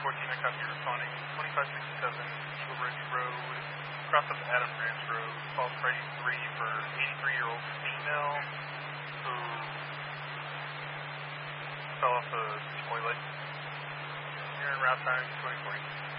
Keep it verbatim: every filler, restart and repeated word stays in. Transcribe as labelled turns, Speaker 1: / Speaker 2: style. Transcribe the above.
Speaker 1: fourteen, I copy you responding. twenty-five sixty-seven Eagle Ridge Road, cross up Adam Grant Road, false writing three for eighty-three-year-old female who fell off a toilet. You're in route time twenty forty.